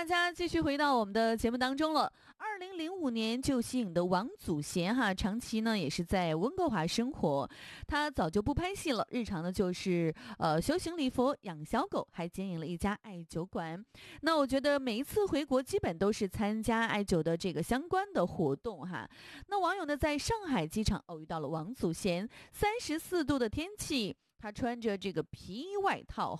大家继续回到我们的节目当中了。2005年就息影的王祖贤长期呢也是在温哥华生活。他早就不拍戏了，日常呢就是修行礼佛、养小狗，还经营了一家艾灸馆。那我觉得每一次回国基本都是参加艾灸的这个相关的活动那网友呢在上海机场偶遇到了王祖贤，34度的天气。他穿着这个皮衣外套，